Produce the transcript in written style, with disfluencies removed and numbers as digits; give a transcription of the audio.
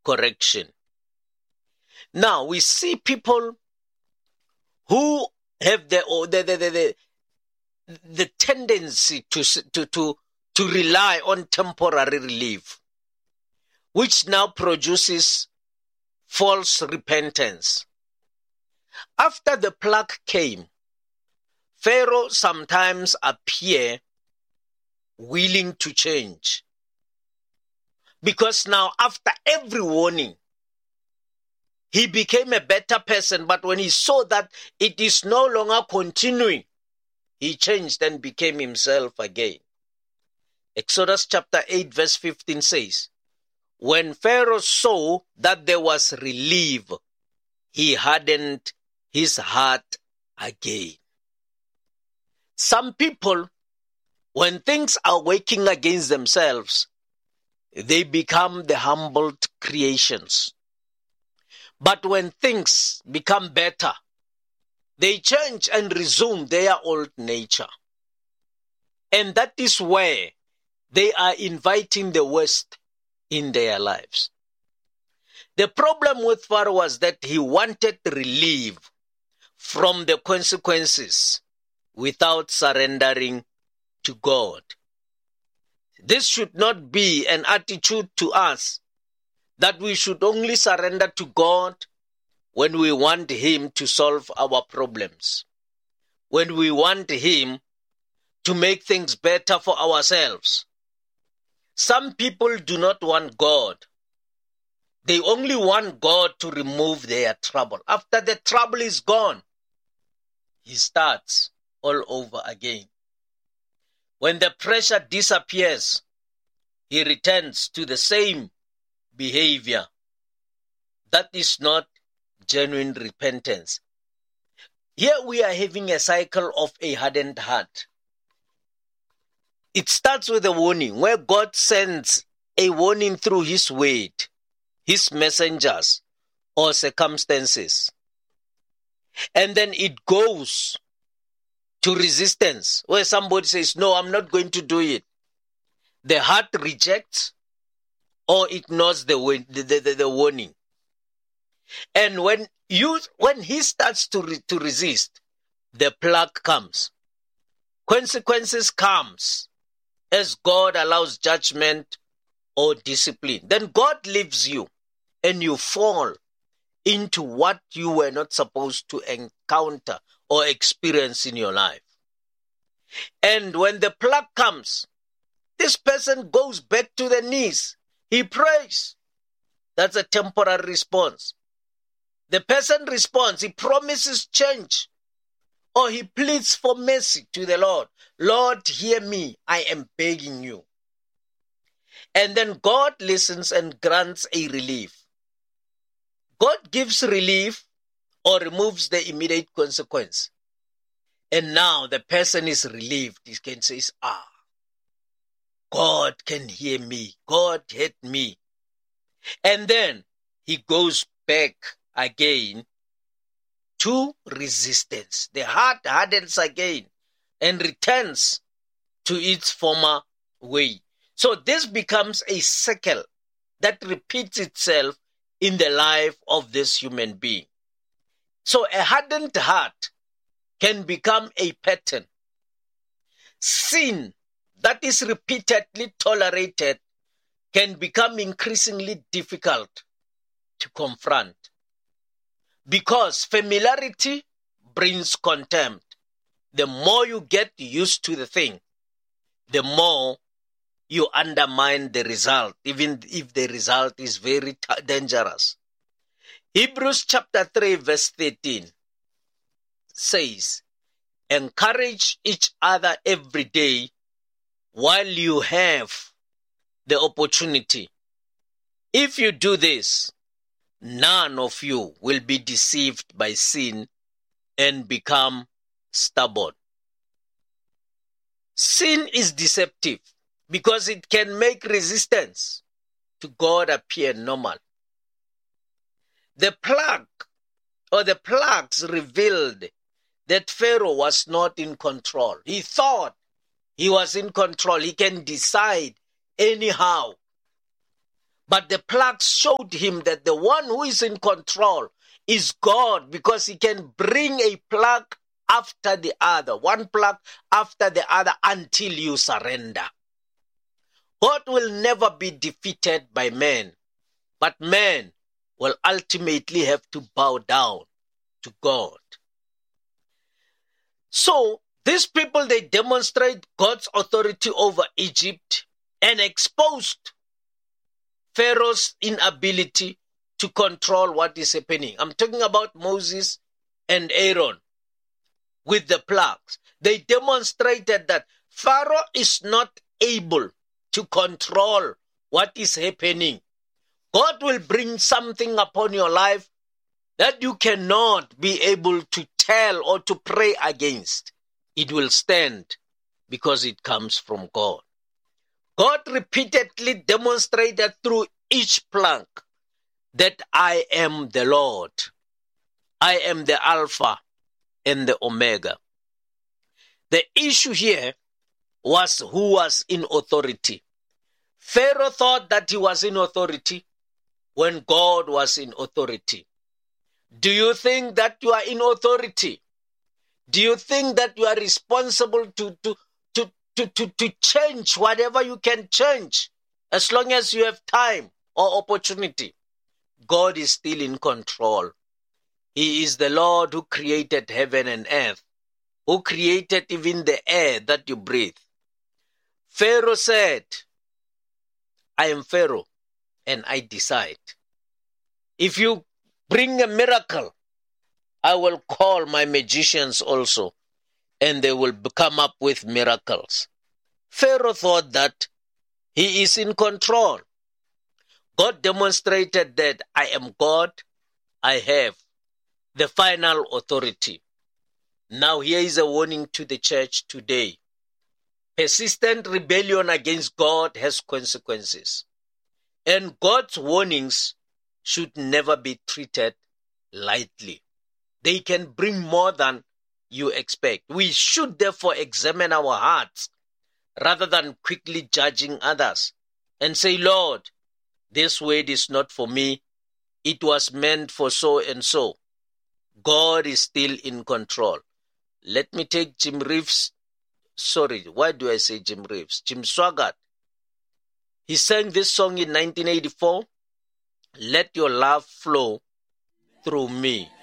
correction. Now, we see people who have the tendency to rely on temporary relief, which now produces false repentance. After the plague came, Pharaoh sometimes appeared willing to change. Because now, after every warning, he became a better person, but when he saw that it is no longer continuing, he changed and became himself again. Exodus chapter 8 verse 15 says, when Pharaoh saw that there was relief, he hardened his heart again. Some people, when things are working against themselves, they become the humbled creations. But when things become better, they change and resume their old nature. And that is where they are inviting the worst in their lives. The problem with Pharaoh was that he wanted relief from the consequences without surrendering to God. This should not be an attitude to us, that we should only surrender to God when we want Him to solve our problems, when we want Him to make things better for ourselves. Some people do not want God. They only want God to remove their trouble. After the trouble is gone, He starts all over again. When the pressure disappears, he returns to the same behavior. That is not genuine repentance. Here we are having a cycle of a hardened heart. It starts with a warning, where God sends a warning through His word, His messengers, or circumstances. And then it goes to resistance, where somebody says, no, I'm not going to do it. The heart rejects or ignores the warning. And when he starts to resist, the plague comes. Consequences comes as God allows judgment or discipline. Then God leaves you and you fall into what you were not supposed to encounter or experience in your life. And when the plague comes, this person goes back to the knees. He prays. That's a temporary response. The person responds. He promises change. Or he pleads for mercy to the Lord. Lord, hear me. I am begging you. And then God listens and grants a relief. God gives relief or removes the immediate consequence. And now the person is relieved. He can say, God can hear me. God heard me. And then he goes back again to resistance. The heart hardens again and returns to its former way. So this becomes a cycle that repeats itself in the life of this human being. So a hardened heart can become a pattern. Sin that is repeatedly tolerated can become increasingly difficult to confront. Because familiarity brings contempt. The more you get used to the thing, the more you undermine the result, even if the result is very dangerous. Hebrews chapter 3 verse 13 says, encourage each other every day while you have the opportunity. If you do this, none of you will be deceived by sin and become stubborn. Sin is deceptive because it can make resistance to God appear normal. The plague or the plagues revealed that Pharaoh was not in control. He thought he was in control. He can decide anyhow. But the plagues showed him that the one who is in control is God, because he can bring a plague after the other, one plague after the other, until you surrender. God will never be defeated by man, but man will ultimately have to bow down to God. So these people, they demonstrate God's authority over Egypt and exposed Pharaoh's inability to control what is happening. I'm talking about Moses and Aaron with the plagues. They demonstrated that Pharaoh is not able to control what is happening. God will bring something upon your life that you cannot be able to tell or to pray against. It will stand because it comes from God. God repeatedly demonstrated through each plague that I am the Lord. I am the Alpha and the Omega. The issue here was who was in authority. Pharaoh thought that he was in authority when God was in authority. Do you think that you are in authority? Do you think that you are responsible to change whatever you can change as long as you have time or opportunity? God is still in control. He is the Lord who created heaven and earth, who created even the air that you breathe. Pharaoh said, I am Pharaoh and I decide. If you bring a miracle, I will call my magicians also, and they will come up with miracles. Pharaoh thought that he is in control. God demonstrated that I am God, I have the final authority. Now here is a warning to the church today. Persistent rebellion against God has consequences, and God's warnings should never be treated lightly. They can bring more than you expect. We should therefore examine our hearts rather than quickly judging others and say, Lord, this word is not for me. It was meant for so and so. God is still in control. Let me take Jim Reeves. Sorry, why do I say Jim Reeves? Jim Swaggart. He sang this song in 1984. Let your love flow through me.